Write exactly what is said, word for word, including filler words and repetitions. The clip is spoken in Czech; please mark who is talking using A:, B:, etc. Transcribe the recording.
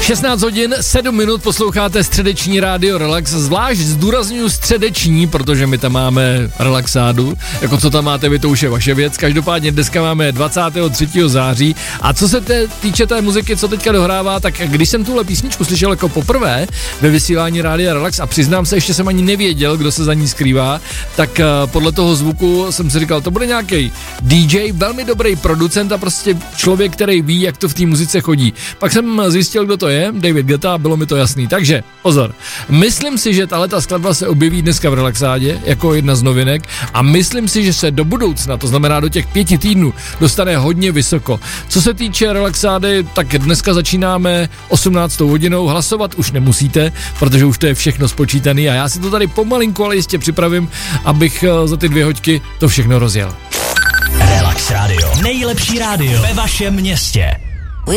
A: šestnáct hodin, sedm minut, posloucháte středeční rádio Relax, zvlášť zdůrazňuji středeční, protože my tam máme relaxádu, jako co tam máte vy, to už je vaše věc, každopádně dneska máme dvacátého třetího září a co se té, týče té muziky, co teďka dohrává, tak když jsem tuhle písničku slyšel jako poprvé ve vysílání rádia Relax a přiznám se, ještě jsem ani nevěděl, kdo se za ní skrývá, tak uh, podle toho zvuku jsem si říkal, to bude nějaký D J, velmi dobrý producent a prostě člověk, který ví, jak to v té muzice chodí. Pak jsem zjistil, kdo to je, David Guetta, bylo mi to jasný. Takže, pozor, myslím si, že tahleta skladba se objeví dneska v Relaxádě jako jedna z novinek a myslím si, že se do budoucna, to znamená do těch pěti týdnů, dostane hodně vysoko. Co se týče Relaxády, tak dneska začínáme osmnáctou hodinou, hlasovat už nemusíte, protože už to je všechno spočítaný a já si to tady pomalinku, ale jistě připravím, abych za ty dvě hoďky to všechno rozjel.
B: Relax Radio. Nejlepší rádio ve vašem městě.